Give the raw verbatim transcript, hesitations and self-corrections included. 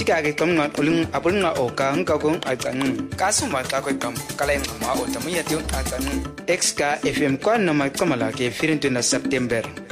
ka ke kam nga ulung apul nga o ka ang ka kong ay tanong kasuma ta ko kam kalay nga ma o tamu ya tiu tanong text ka F M kwa na ma kamala ke firin na September